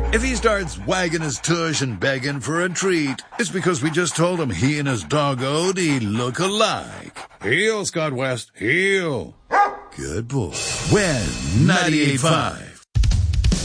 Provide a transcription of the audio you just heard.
If he starts wagging his tush and begging for a treat, it's because we just told him he and his dog Odie look alike. Heel, Scott West, heel. Good boy. When 98.5.